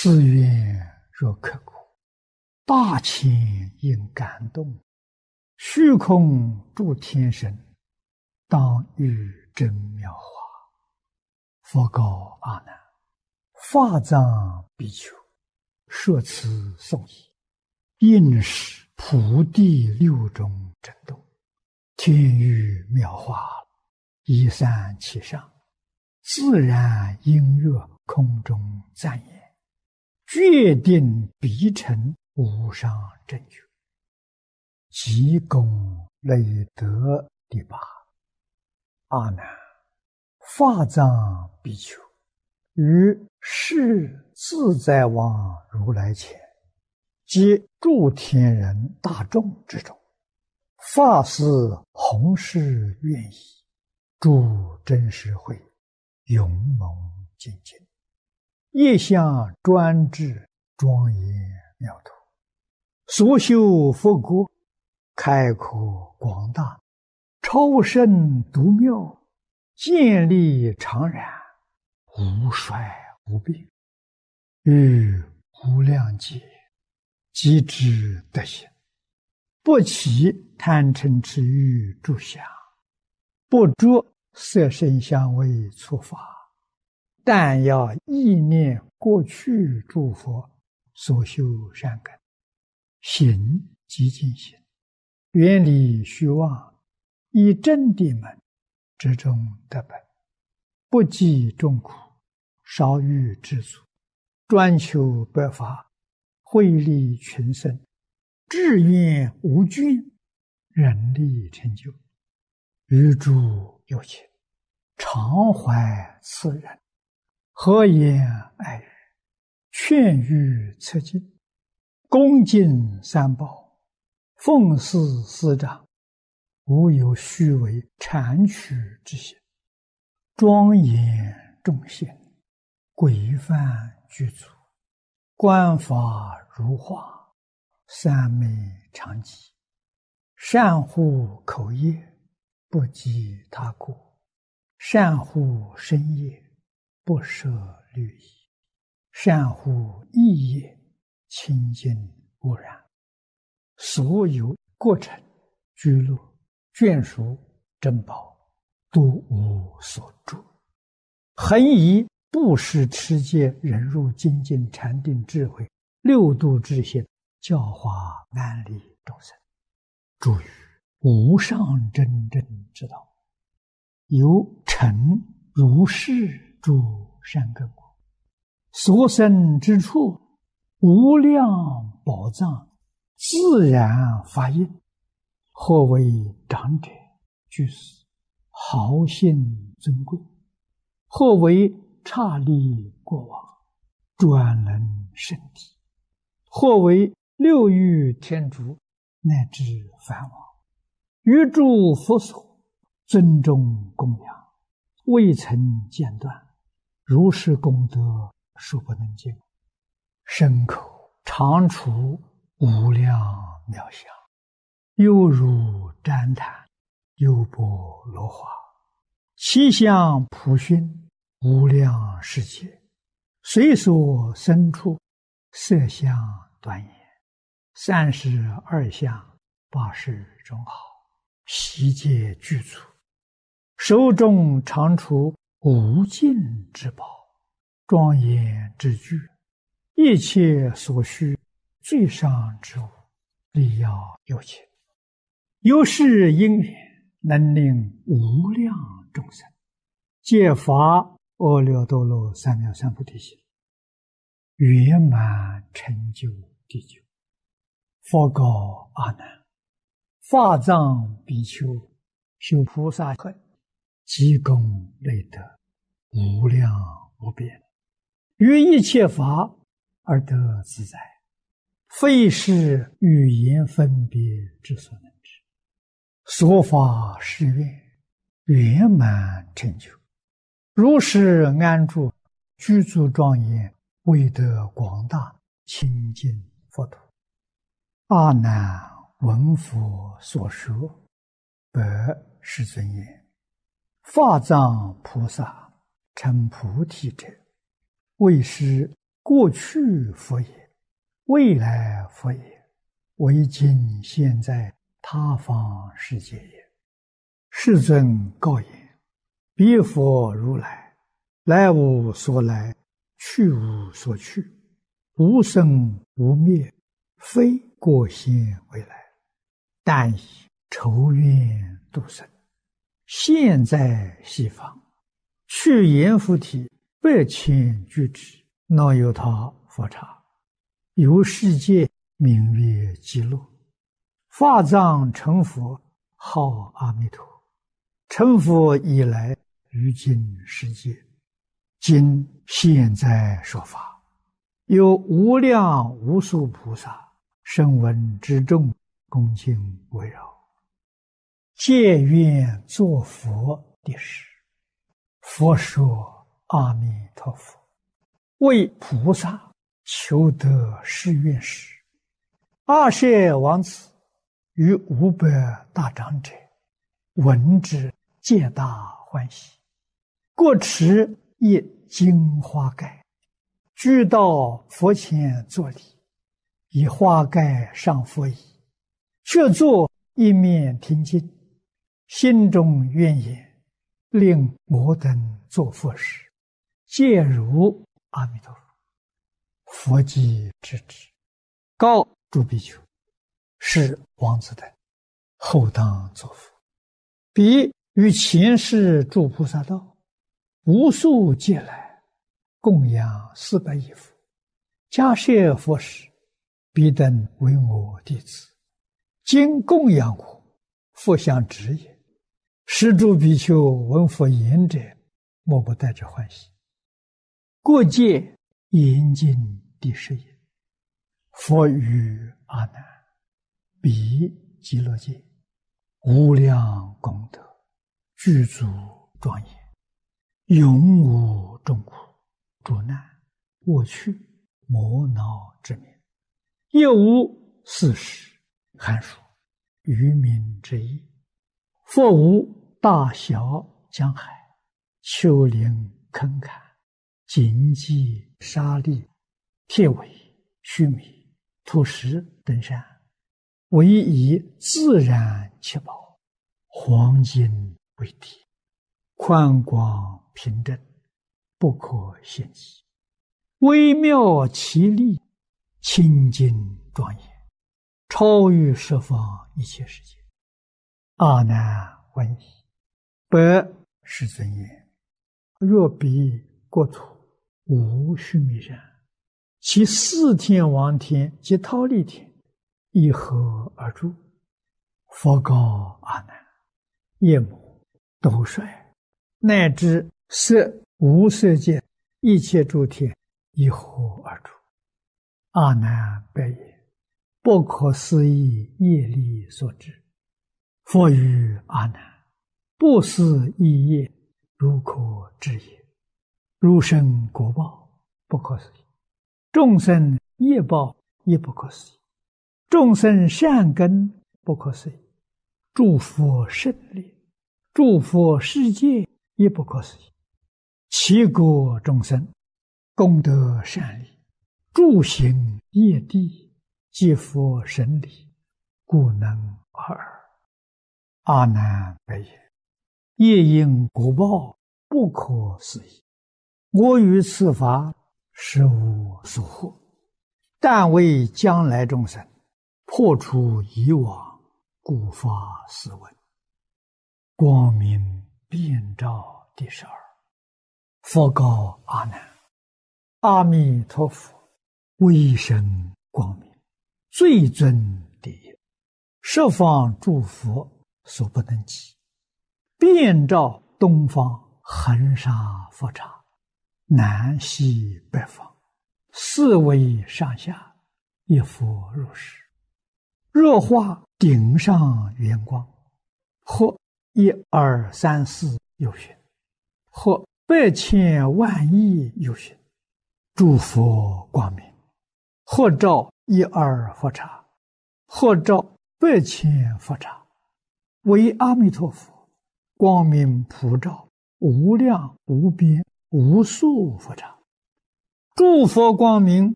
寺院若刻苦，大千应感动。虚空诸天神，当遇真妙法。佛告阿难：法藏比丘，摄此颂已，应是菩提六种震动，天雨妙法，一散其上，自然音乐空中赞言，决定必成无上正觉。即功累德第八。阿难，法藏比丘于世自在王如来前，及诸天人大众之中，发誓弘誓愿意，诸真实会勇猛精进，业相专制庄严妙土，所修佛国开阔广大，超胜独妙，建立常然，无衰无病，于无量劫即知德行，不起贪嗔痴欲诸相，不着色声香味触法，但要意念过去诸佛所修善根，行即净行，远离虚妄，以真谛门之中得本，不计众苦，少欲知足，专求白法，惠利群生，志愿无倦，人力成就，于诸有情，常怀慈仁，和颜爱语，劝喻策进，恭敬三宝，奉事师长，无有虚伪谄曲之行，庄严众贤，规范具足，观法如画，三昧常寂，善护口业，不及他过，善护身业，不舍律仪，善护意业，清净无染，所有过程居乐眷属珍宝，都无所住，恒以布施持戒忍辱精进禅定智慧六度之行，教化安利众生，诸于无上真正之道，有成如是诸善根果，所生之处无量宝藏，自然发应，或为长者居士，豪信尊贵，或为刹利国王，专能圣体，或为六欲天竺，乃至梵王，于诸佛所尊重供养，未曾间断，如是功德数不能尽，身口常处无量妙相，犹如旃檀，优波罗花，其相普熏，无量世界，随所生处，色相端严，32相80种好，悉皆具足，手中常处无尽之宝，庄严之具，一切所需最上之物，力要有情，有是因缘，能令无量众生皆发阿耨多罗三藐三菩提心，圆满成就地久。佛告阿难：法藏比丘修菩萨恨，积功累德，无量无边，于一切法而得自在，非是语言分别之所能知。所发誓愿，圆满成就，如是安住，居住庄严，为得广大清净佛土。阿难闻佛所说，白世尊言：法藏菩萨成菩提者，为是过去佛也，未来佛也，为今现在他方世界也。世尊告言：彼佛如来，来无所来，去无所去，无生无灭，非过现未来，但以筹愿度生。现在西方，去阎浮提8,000俱胝，那由他佛刹，由世界名曰极乐，法藏成佛，号阿弥陀。成佛以来，于今世界，今现在说法，有无量无数菩萨声闻之众，恭敬围绕，皆愿作佛的事。佛说：阿弥陀佛，为菩萨求得誓愿时，阿舍王子与500大长者闻之，皆大欢喜，各持一金花盖，俱到佛前作礼，以花盖上佛椅，却坐一面听经，心中愿言：令我等作佛时，皆如阿弥陀佛。佛即知之，告诸比丘：是王子等后当作佛。彼于前世诸菩萨道，无数劫来，供养400亿佛，迦叶佛时，彼等为我弟子，今供养我，佛相知也。是诸比丘闻佛言者，莫不带着欢喜。过界严禁第10也。佛语阿难：彼极乐界无量功德，具足庄严，永无众苦、诸难、恶趣、魔恼之名，亦无四时、寒暑、渔民之意。佛无大小江海、丘陵坑坎、荆棘沙砾、铁苇、须弥、土石等山，唯以自然七宝、黄金为体，宽广平正，不可限计，微妙奇丽，清净庄严，超于十方一切世界。阿难闻已，白世尊言：若彼国土无须弥山，其4天王天及忉利天一合而住。佛告阿难：夜母、斗率，乃至色无色界一切诸天一合而住。阿难白言：不可思议业力所致。佛语阿难：不思议业，如可知也。如生果报，不可思议；众生业报，亦不可思议；众生善根，不可思议；诸佛胜利，诸佛世界，亦不可思议。其国众生，功德善利，诸行业地，皆佛神力，故能而尔。阿难白言：业因果报，不可思议。我于此法实无所获，但为将来众生破除以往，故发斯文。光明遍照第12。佛告阿难：阿弥陀佛威神光明，最尊第一，十方诸佛所不能及，遍照东方恒沙佛刹，南西北方4维上下，一佛如是。若化顶上圆光，或1、2、3、4有寻，或8,000万亿有寻，诸佛光明，或照1、2佛刹，或照8,000佛刹，为阿弥陀佛光明普照无量无边无数佛刹。 诸佛光明